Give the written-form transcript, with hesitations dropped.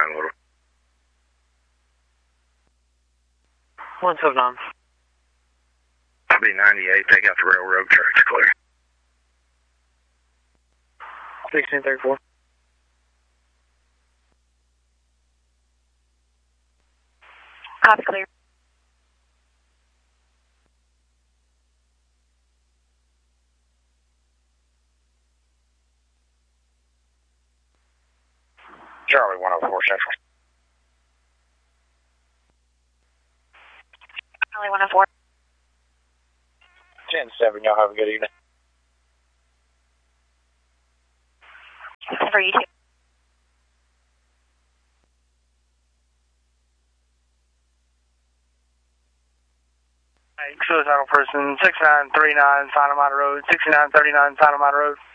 Little. 179. I'll be 98, take out the railroad track's clear. 1634. Copy, clear. Charlie 104 Central. Charlie 104. 10-7, y'all have a good evening. For you too. Suicidal person, 6939 Santa Mata Road, 6939 Santa Mata Road.